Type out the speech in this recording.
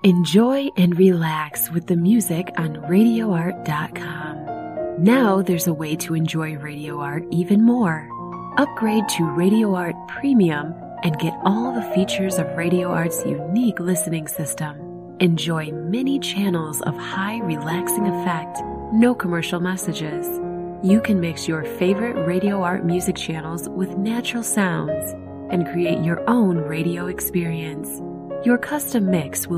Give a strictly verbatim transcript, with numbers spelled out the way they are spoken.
Enjoy and relax with the music on radio art dot com. Now there's a way to enjoy Radio Art even more. Upgrade to Radio Art Premium and get all the features of Radio Art's unique listening system. Enjoy many channels of high relaxing effect, no commercial messages. You can mix your favorite Radio Art music channels with natural sounds and create your own radio experience. Your custom mix will